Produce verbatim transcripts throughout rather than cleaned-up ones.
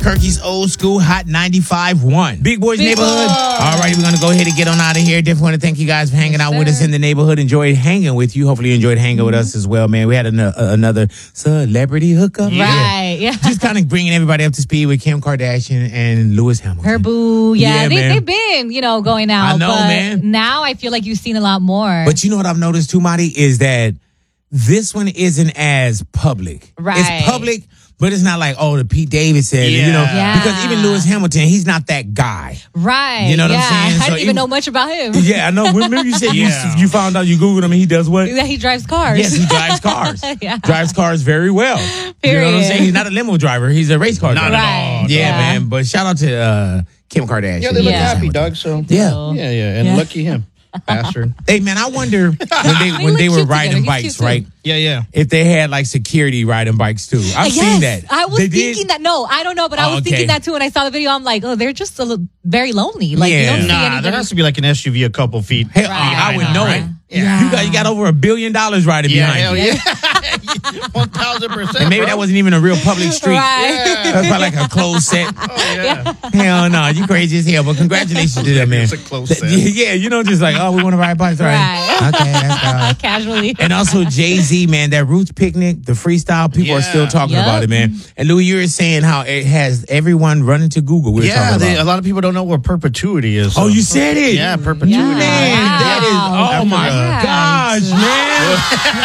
Albuquerque's old school hot ninety-five point one. Big Boys Big Neighborhood. Boy. All right, we're going to go ahead and get on out of here. Definitely want to thank you guys for hanging out with us in the neighborhood. Enjoyed hanging with you. Hopefully you enjoyed hanging with us as well, man. We had an, uh, another celebrity hookup. Right, yeah. Just kind of bringing everybody up to speed with Kim Kardashian and Lewis Hamilton. Her boo. Yeah, Yeah, they, man. they've been, you know, going out. I know, but man. Now I feel like you've seen a lot more. But you know what I've noticed too, Marty, is that this one isn't as public. Right. It's public, but it's not like, oh, the Pete Davidson, you know, Yeah. because even Lewis Hamilton, he's not that guy. right. You know what I'm yeah. saying? I So didn't even even- know much about him. Yeah, I know. Remember you said Yeah. you, you found out, you Googled him and he does what? That he drives cars. Yes, he drives cars. Yeah. Drives cars very well. You know what I'm Period. saying? He's not a limo driver. He's a race car Not driver. at all. Yeah, Yeah. man. But shout out to uh, Kim Kardashian. Yeah, they look Yeah. happy, Doug. So Yeah. yeah, yeah, and Yeah. lucky him, bastard. Hey, man, I wonder when they They when they look were cute riding together. He's bikes, cute too. right? Yeah, yeah. If they had like security riding bikes too. I've yes, seen that. I was They thinking did? that. No, I don't know, but I Oh, was okay. thinking that too. And I saw the video. I'm like, oh, they're just a little, very lonely. Like, you Yeah. don't see Nah, any there has to be like an S U V a couple feet. Hell, Right. I would know it. Yeah. You got you got over a billion dollars riding Yeah, behind hell you. yeah. One thousand percent. And maybe that wasn't even a real public street. Right. That's probably like a closed set. Oh, yeah. Hell no, you crazy as hell. But congratulations to them, man. It's a closed Th- set. Yeah, you know, just like, oh, we want to ride bikes, all right? Right. Okay, that's all. Casually. And also Jay-Z, man, that Roots Picnic, the freestyle, people are Yeah. still talking Yep. about it, man. And Louis, you were saying how it has everyone running to Google. We were Yeah, talking they, a about. lot of people don't know what perpetuity is. Oh, so- you said it? Yeah, perpetuity. Yeah. Man, that is, oh After my the- gosh, man.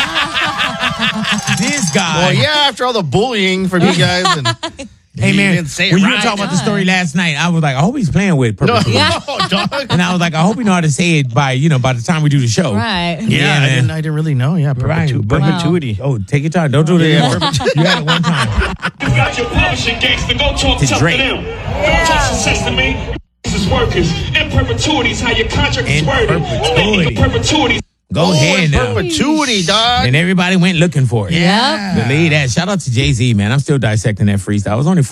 This guy. Well, yeah, after all the bullying from you guys. And Hey, you man, didn't say it when you were right. talking about the story last night, I was like, I hope he's playing with No, perpetuity. no, dog. And I was like, I hope you know how to say it by, you know, by the time we do the show. Right. Yeah, Yeah, I man. didn't. I didn't really know. Yeah, Right. perpetu- But- perpetuity. Oh, take your time. Don't do it Yeah, anymore. You had it one time. You got your publishing gangster, go talk To tough Drake. to them. Don't talk success to me. This is workers. In perpetuity is how your contract is In worded. perpetuity. In perpetuity. Go Oh, ahead in now. perpetuity, dog. And everybody went looking for it. Yep. Believe that. Shout out to Jay-Z, man. I'm still dissecting that freestyle. It was only